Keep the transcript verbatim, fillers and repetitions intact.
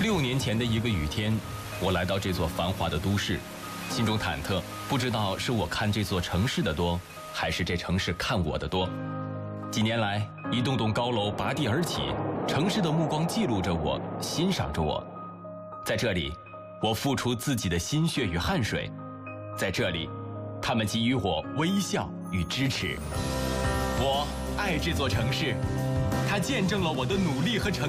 六年前的一个雨天，我来到这座繁华的都市，心中忐忑，不知道是我看这座城市的多，还是这城市看我的多。几年来，一栋栋高楼拔地而起，城市的目光记录着我，欣赏着我。在这里，我付出自己的心血与汗水，在这里，他们给予我微笑与支持。我爱这座城市，它见证了我的努力和成